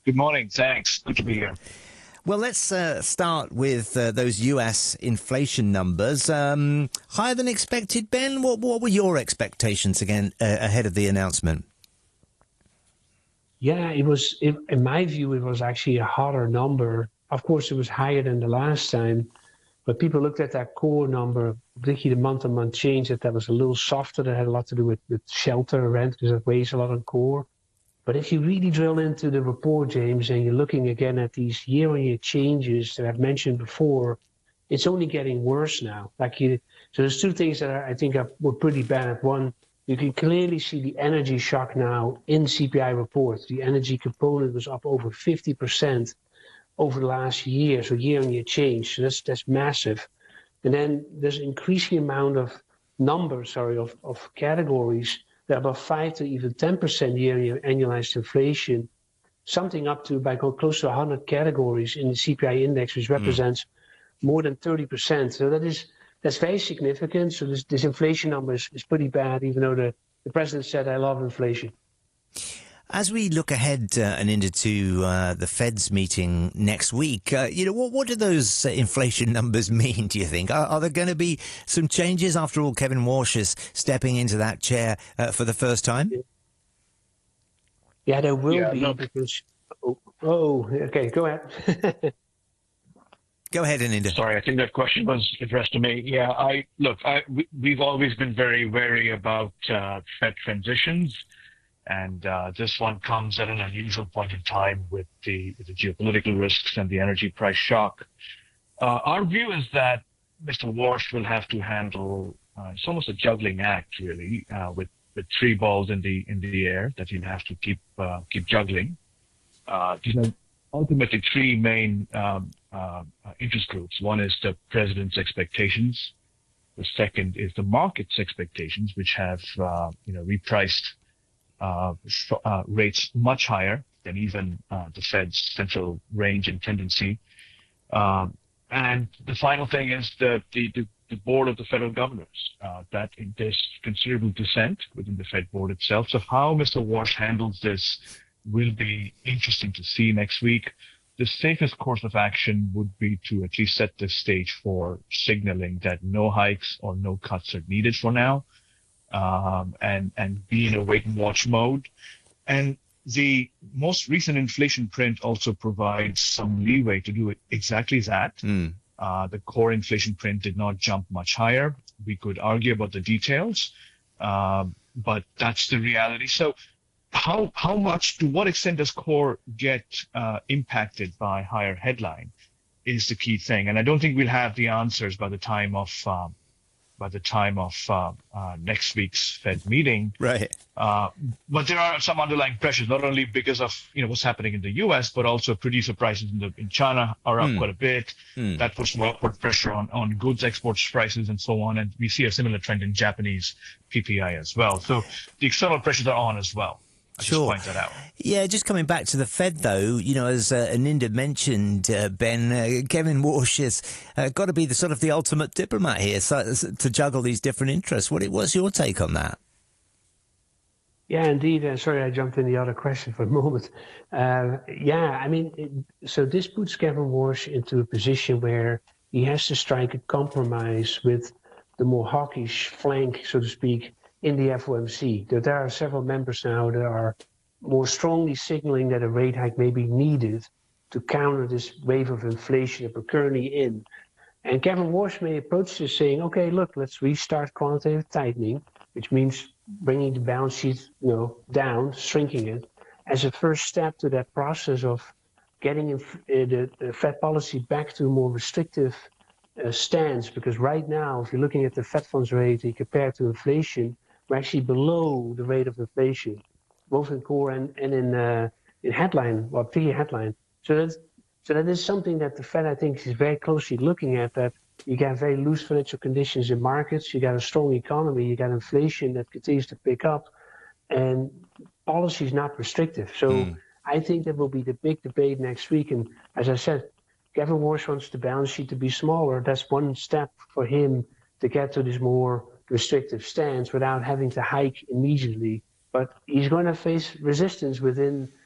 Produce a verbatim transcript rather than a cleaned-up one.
Good morning. Thanks. Good to be here. Well, let's uh, start with uh, those U S inflation numbers. Um, higher than expected, Ben? What, what were your expectations again uh, ahead of the announcement? Yeah, it was, it, in my view, it was actually a harder number. Of course, it was higher than the last time, but people looked at that core number, particularly the month-on-month change, that that was a little softer. That had a lot to do with, with shelter rent, because it weighs a lot on core. But if you really drill into the report, James, and you're looking again at these year-on-year changes that I've mentioned before, it's only getting worse now. Like you, so there's two things that are, I think are, were pretty bad. One, you can clearly see the energy shock now in C P I reports. The energy component was up over fifty percent over the last year, so year-on-year change. So that's that's massive. And then there's increasing amount of numbers, sorry, of, of categories that are about five to even ten percent year-on-year annualized inflation, something up to by close to one hundred categories in the C P I index, which represents mm. more than thirty percent. So that is that's very significant. So this, this inflation number is, is pretty bad, even though the, the president said, I love inflation. As we look ahead uh, and into uh, the Fed's meeting next week, uh, you know, what, what do those uh, inflation numbers mean, do you think? Are, are there going to be some changes? After all, Kevin Walsh is stepping into that chair uh, for the first time. Yeah, there will yeah, be. No. Because, oh, oh, okay, go ahead. Go ahead, Anindya. Sorry, I think that question was addressed to me. Yeah, I look, I, we, we've always been very wary about uh, Fed transitions. And uh, this one comes at an unusual point in time with the, with the geopolitical risks and the energy price shock. Uh, our view is that Mister Walsh will have to handle, uh, it's almost a juggling act, really, uh, with, with three balls in the in the air that he'll have to keep uh, keep juggling. Uh, you know, ultimately, three main um, uh, interest groups. One is the president's expectations. The second is the market's expectations, which have uh, you know repriced Uh, uh, rates much higher than even uh, the Fed's central range and tendency. Um, and the final thing is the, the, the, the board of the federal governors, uh, that there's considerable dissent within the Fed board itself. So how Mister Walsh handles this will be interesting to see next week. The safest course of action would be to at least set the stage for signaling that no hikes or no cuts are needed for now. Um, and, and be in a wait and watch mode. And the most recent inflation print also provides some leeway to do it exactly that. Mm. Uh, the core inflation print did not jump much higher. We could argue about the details, uh, but that's the reality. So how, how much, to what extent does core get uh, impacted by higher headline is the key thing. And I don't think we'll have the answers by the time of um, by the time of uh, uh, next week's Fed meeting. Right. Uh, but there are some underlying pressures, not only because of you know what's happening in the U S, but also producer prices in, the, in China are up mm. quite a bit. Mm. That puts more upward pressure on, on goods exports prices and so on. And we see a similar trend in Japanese P P I as well. So the external pressures are on as well. I Sure. Just point that out. Yeah, just coming back to the Fed, though, you know, as uh, Anindya mentioned, uh, Ben, uh, Kevin Walsh has uh, got to be the sort of the ultimate diplomat here so, to juggle these different interests. What What's your take on that? Yeah, indeed. Uh, sorry, I jumped in the other question for a moment. Uh, yeah, I mean, it, so this puts Kevin Walsh into a position where he has to strike a compromise with the more hawkish flank, so to speak, in the F O M C. There, there are several members now that are more strongly signaling that a rate hike may be needed to counter this wave of inflation that we're currently in. And Kevin Walsh may approach this saying, okay, look, let's restart quantitative tightening, which means bringing the balance sheet you know, down, shrinking it, as a first step to that process of getting in, uh, the, the Fed policy back to a more restrictive uh, stance. Because right now, if you're looking at the Fed funds rate and compared to inflation, we're actually below the rate of inflation, both in core and, and in uh, in headline, well, particularly headline. So that's so that is something that the Fed, I think, is very closely looking at. That you got very loose financial conditions in markets, you got a strong economy, you got inflation that continues to pick up, and policy is not restrictive. So mm. I think that will be the big debate next week. And as I said, Kevin Walsh wants the balance sheet to be smaller. That's one step for him to get to this more restrictive stance without having to hike immediately. But he's going to face resistance within